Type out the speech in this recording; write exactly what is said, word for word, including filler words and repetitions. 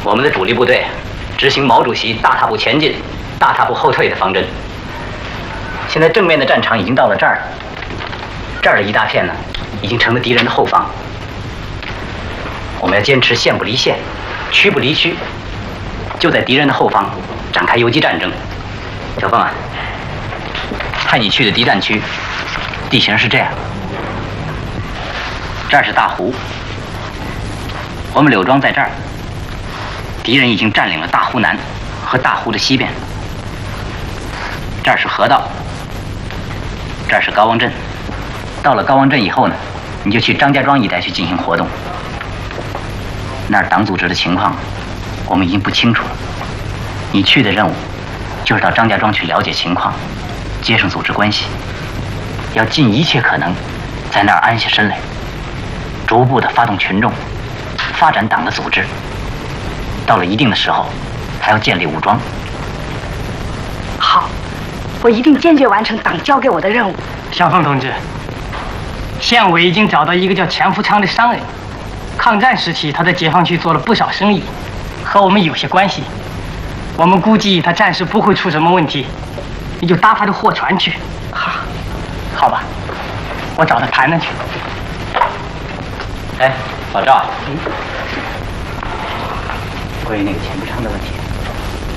我们的主力部队执行毛主席大踏步前进、大踏步后退的方针。现在正面的战场已经到了这儿，这儿的一大片呢，已经成了敌人的后方。我们要坚持线不离线，区不离区，就在敌人的后方展开游击战争。小凤啊，派你去的敌占区，地形是这样：这儿是大湖，我们柳庄在这儿，敌人已经占领了大湖南和大湖的西边。这儿是河道，这儿是高王镇。到了高王镇以后呢，你就去张家庄一带去进行活动。那儿党组织的情况，我们已经不清楚了。你去的任务，就是到张家庄去了解情况，接上组织关系，要尽一切可能，在那儿安下身来，逐步的发动群众，发展党的组织。到了一定的时候，还要建立武装。 好，我一定坚决完成党交给我的任务。 小凤同志，县委已经找到一个叫钱福昌的商人，抗战时期他在解放区做了不少生意，和我们有些关系。我们估计他暂时不会出什么问题，你就搭他的货船去。好，好吧，我找他谈谈去。 哎，老赵，嗯，关于那个钱福昌的问题。